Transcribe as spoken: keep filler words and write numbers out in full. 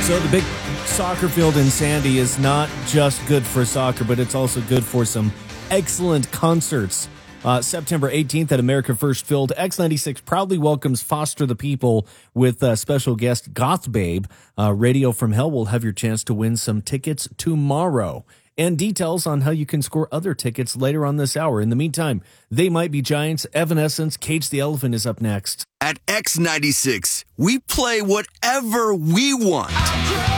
So the big soccer field in Sandy is not just good for soccer, but it's also good for some excellent concerts. Uh, September eighteenth at America First Field, X ninety-six proudly welcomes Foster the People with uh, special guest Goth Babe. Uh, Radio from Hell will have your chance to win some tickets tomorrow. And details on how you can score other tickets later on this hour. In the meantime, They Might Be Giants, Evanescence, Cage the Elephant is up next. At X ninety-six, we play whatever we want.